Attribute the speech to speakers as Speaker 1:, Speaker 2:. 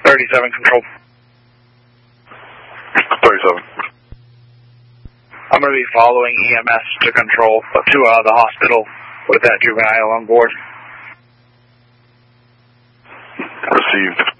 Speaker 1: 37 control.
Speaker 2: 37.
Speaker 1: I'm going to be following EMS to control to the hospital with that juvenile on board.
Speaker 2: Received.